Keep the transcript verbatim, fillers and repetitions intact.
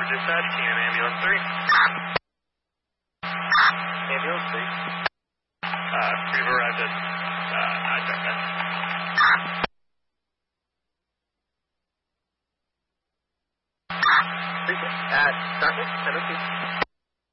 dispatch, T M ambulance three. Ambulance three. Uh, we've arrived at, uh, I checked that. At Dartmouth, Tennessee.